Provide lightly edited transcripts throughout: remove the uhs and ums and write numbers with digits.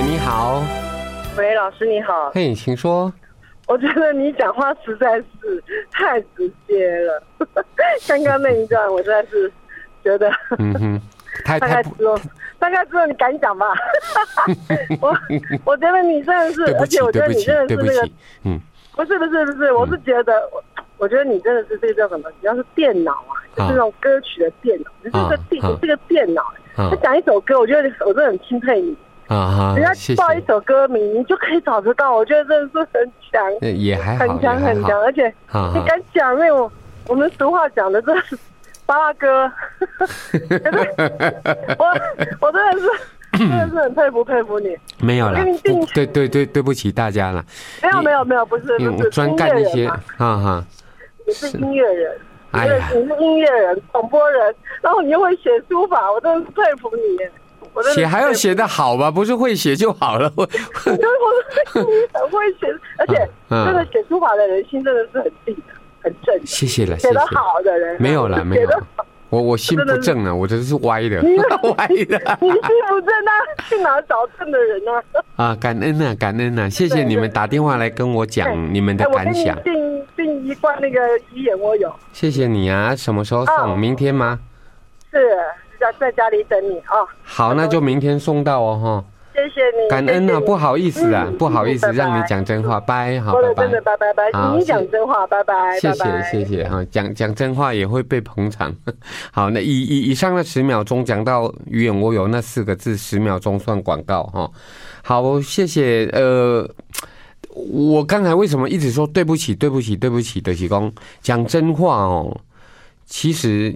你好。 喂，老师你好。 嘿，请说。 我觉得你讲话实在是太直接了，刚刚那一段我实在是觉得，大概知道你敢讲吧？我觉得你真的是，而且我觉得你真的是那个，不是，我是觉得，我觉得你真的是这个叫什么？只要是电脑啊，就是那种歌曲的电脑，就是这个电脑，他讲一首歌，我觉得我真的很钦佩你。人家报一首歌名，你就可以找得到，我觉得真的是很强， 也还好， 很强，而且你敢讲，因为我们俗话讲的这八哥，我真的是很佩服你。 没有啦，对不起大家了。 没有，不是专干一些， 你是音乐人，你是音乐人、广播人，然后你又会写书法，我真的是佩服你。 写还要写得好吧，不是会写就好了。我很会写，而且真的写书法的人心真的是很定的，很正。 谢谢了， 写得好的人没有了，没有。我心不正了，我这是歪的，歪的。 你心不正，那去哪找正的人呢？ 感恩啊！谢谢你们打电话来跟我讲你们的感想。 我给你订一罐那个鱼眼蜗牛。 谢谢你啊！什么时候送？明天吗？ 是。在家里等你啊！ 好，那就明天送到哦，哈。 谢谢你， 感恩啊，不好意思啊，不好意思让你讲真话，拜，好，拜拜， 真的拜。你讲真话，拜拜， 谢谢哈，讲真话也会被捧场。好，那以上的10秒钟讲到鱼眼蜗牛那4个字，10秒钟算广告哈。好，谢谢。我刚才为什么一直说对不起的是说讲真话哦，其实。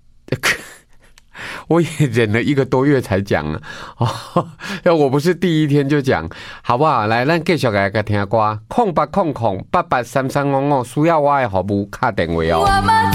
我也忍了1个多月才讲了我不是第一天就讲，好不好？来，咱继续来听歌，0800883355，需要我的服务，打电话哦。